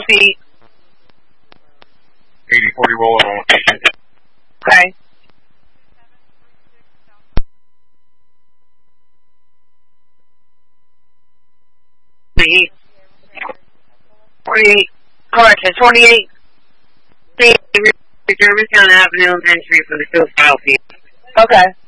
proceed. 8040 roller on location. Okay. Correction, 28. Jervis Town Avenue entry for the field file fee. Okay.